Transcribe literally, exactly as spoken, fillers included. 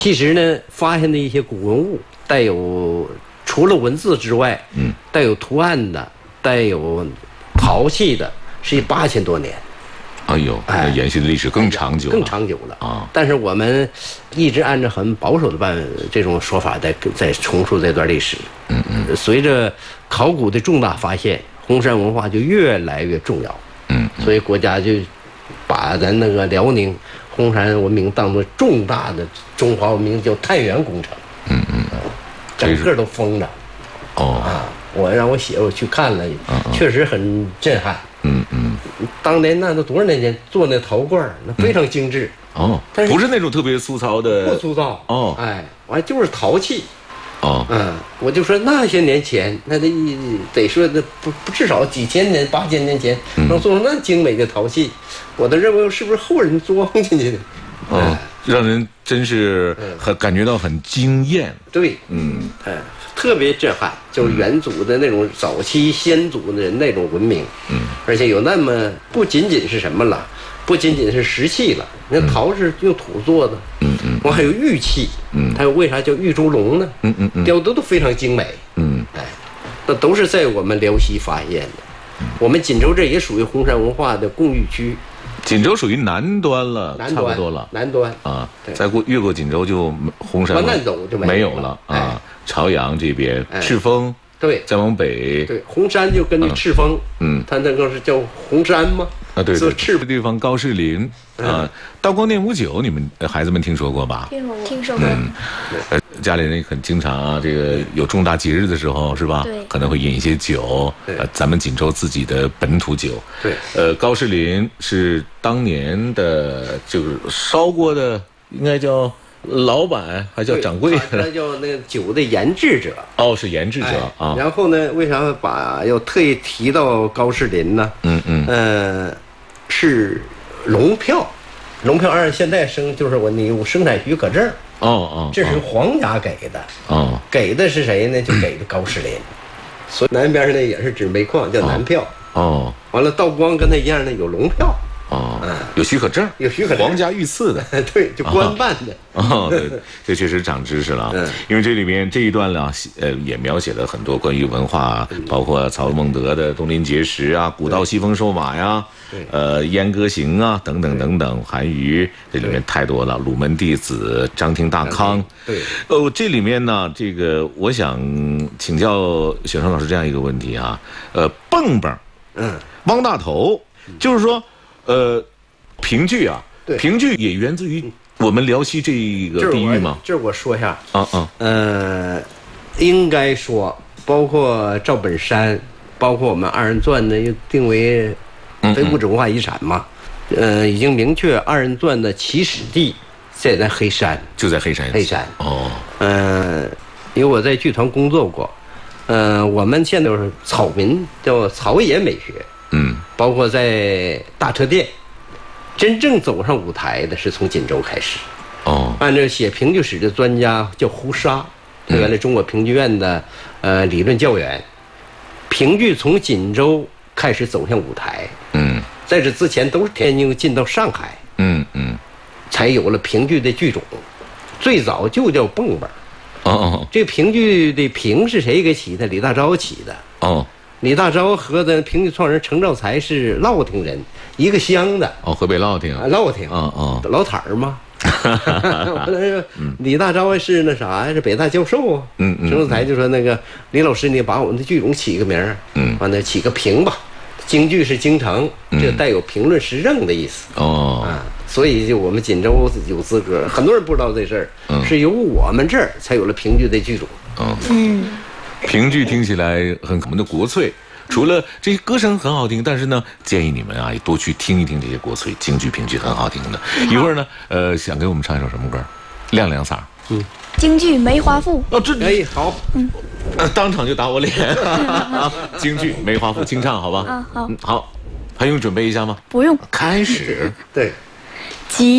其实呢，发现的一些古文物带有除了文字之外，嗯，带有图案的、带有陶器的，是八千多年。 哎呦，那延续的历史更长久了， 更长久了啊！但是我们一直按照很保守的办这种说法在在重述这段历史。嗯嗯。随着考古的重大发现，红山文化就越来越重要。嗯。所以国家就把咱那个辽宁红山文明当作重大的中华文明叫探源工程。嗯嗯。整个都封着。哦。啊！我让我写，我去看了，确实很震撼。嗯嗯，当年那都多少年前做那陶罐，那非常精致。 嗯、哦，但是不是那种特别粗糙的？ 不粗糙。哦，哎，完就是陶器。哦，嗯，我就说那些年前，那得得说那不不至少几千年、八千年前能做出那精美的陶器，我都认为是不是后人装进去的？ 哦，哎、让人真是很感觉到很惊艳。 对，嗯，哎。特别震撼，就是元祖的那种早期先祖的那种文明，嗯，而且有那么不仅仅是什么了，不仅仅是石器了，那陶是用土做的，嗯嗯，完还有玉器，嗯，它为啥叫玉猪龙呢？嗯嗯嗯，雕的都非常精美，嗯，哎，那都是在我们辽西发现的，我们锦州这也属于红山文化的供域区。 锦州属于南端了， 南端差不多了。 南端啊，再过越过锦州就红山往南走就没有了啊。哎、朝阳这边，哎、赤峰对， 再往北对，红山就跟那赤峰，嗯，它那个是叫红山吗？ 啊，对，对，赤的地方高士林啊，道光念五九，你们孩子们听说过吧？ 听说过，听说过。嗯， 呃，家里人很经常啊，这个有重大节日的时候，是吧？ 对， 可能会饮一些酒，呃，咱们锦州自己的本土酒。 对， 呃，高士林是当年的，就是烧锅的，应该叫老板，还叫掌柜？ 他叫那个酒的研制者。 哦，是研制者、 哎、 啊。 然后呢，为啥把要特意提到高士林呢？嗯嗯。呃，是龙票，龙票按现在生就是我你有生产许可证。 哦哦。 这是皇家给的。哦。给的是谁呢？就给的高士林。所以南边呢也是指煤矿，叫南票。哦。完了，道光跟他一样呢，有龙票。 哦，有许可证， 有许可证， 皇家御赐的， 对，就官办的。 哦，对，这确实长知识了。嗯，因为这里面这一段呢，呃，也描写了很多关于文化，包括曹孟德的东林碣石啊，古道西风瘦马呀，呃，燕歌行啊，等等等等，韩愈这里面太多了，鲁门弟子、张廷大康。 对， 哦，这里面呢，这个我想请教雪生老师这样一个问题啊，呃，蹦蹦，嗯，汪大头，就是说。呃，评剧啊， 对， 评剧也源自于我们辽西这个地域吗？ 这我说一下啊啊， 呃，应该说，包括赵本山，包括我们二人转呢，又定为非物质文化遗产嘛，嗯嗯呃，已经明确二人转的起始地在咱黑山， 就在黑山。 黑山哦， 嗯、呃，因为我在剧团工作过，呃，我们现在就是草民叫草野美学。嗯，包括在大车店，真正走上舞台的是从锦州开始。哦，按照写评剧史的专家叫胡沙，他原来中国评剧院的呃理论教员。评剧从锦州开始走向舞台。嗯，在这之前都是天津进到上海。嗯嗯，才有了评剧的剧种，最早就叫蹦蹦。哦，这评剧的评是谁给起的？李大钊起的。哦。李大钊和的评剧创始人程兆才是乐亭人，一个乡的。 哦，河北乐亭啊，乐亭。 嗯嗯， 老坦儿嘛。李大钊是那啥呀？是北大教授啊。嗯嗯。程兆才就说那个李老师，你把我们的剧种起个名儿，嗯，完了起个评吧。京剧是京城，这带有评论时政的意思。哦。啊，所以就我们锦州有资格，很多人不知道这事儿，嗯，是由我们这儿才有了评剧的剧种。 嗯嗯。评剧听起来很我们的国粹，除了这些歌声很好听，但是呢，建议你们啊多去听一听这些国粹京剧、评剧很好听的。一会儿呢，呃，想给我们唱一首什么歌？亮亮嗓。 嗯，京剧《梅花赋》。 哦，这哎好， 嗯，呃，当场就打我脸。京剧《梅花赋》清唱好吧？ 啊好。 嗯好，还用准备一下吗？ 不用。 开始。 对。 京